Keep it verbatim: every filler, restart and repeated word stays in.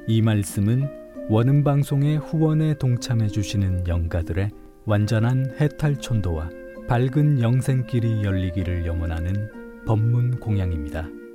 이 말씀은 원음방송의 후원에 동참해 주시는 영가들의 완전한 해탈촌도와 밝은 영생길이 열리기를 염원하는 법문 공양입니다.